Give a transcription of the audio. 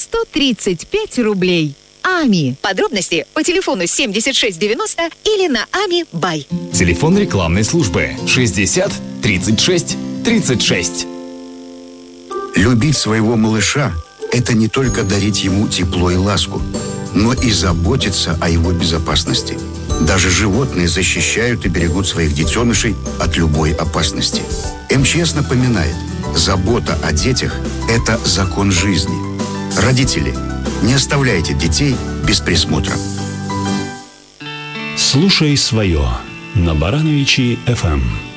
135 рублей. АМИ. Подробности по телефону 7690 или на АМИ Бай. Телефон рекламной службы 60 36 36. Любить своего малыша – это не только дарить ему тепло и ласку, но и заботиться о его безопасности. Даже животные защищают и берегут своих детенышей от любой опасности. МЧС напоминает, забота о детях – это закон жизни. Родители, не оставляйте детей без присмотра. Слушай свое на Барановичи ФМ.